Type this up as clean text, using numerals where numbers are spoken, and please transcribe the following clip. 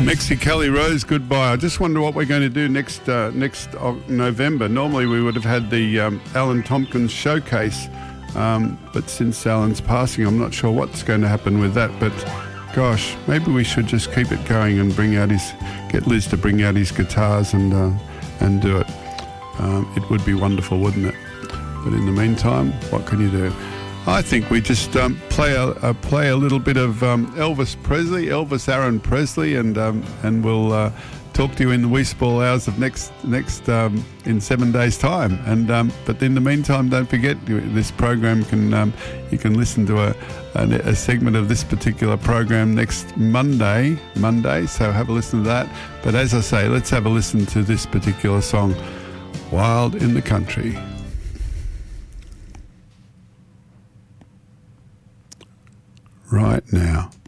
Mexi Kelly Rose, goodbye. I just wonder what we're going to do next November. Normally we would have had the Alan Tompkins showcase, but since Alan's passing, I'm not sure what's going to happen with that. But gosh, maybe we should just keep it going and get Liz to bring out his guitars and do it. It would be wonderful, wouldn't it? But in the meantime, what can you do? I think we just play a little bit of Elvis Aaron Presley, and we'll talk to you in the wee small hours of next in 7 days' time. And but in the meantime, don't forget this program you can listen to a segment of this particular program next Monday. So have a listen to that. But as I say, let's have a listen to this particular song, "Wild in the Country." Right now.